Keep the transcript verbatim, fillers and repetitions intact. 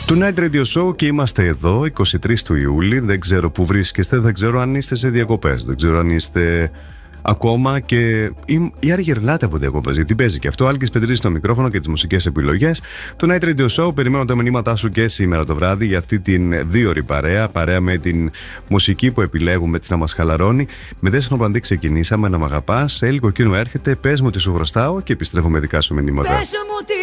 Tonight Radio Show και είμαστε εδώ, είκοσι τρεις του Ιούλη. Δεν ξέρω που βρίσκεστε, δεν ξέρω αν είστε σε διακοπές, δεν ξέρω αν είστε ακόμα και ή, ή αν γυρνάτε από διακοπές, γιατί παίζει και αυτό. Άλκης Πετρής στο μικρόφωνο και τις μουσικές επιλογές. Tonight Radio Show, περιμένω τα μηνύματά σου και σήμερα το βράδυ για αυτή την δύο ώρη παρέα, παρέα με την μουσική που επιλέγουμε έτσι να μας χαλαρώνει. Με Δέσποινα Παντή ξεκινήσαμε, να μ' αγαπάς. Σε λίγο εκείνο έρχεται, πες μου τι σου χρωστάω και επιστρέφω με δικά σου μηνύματα.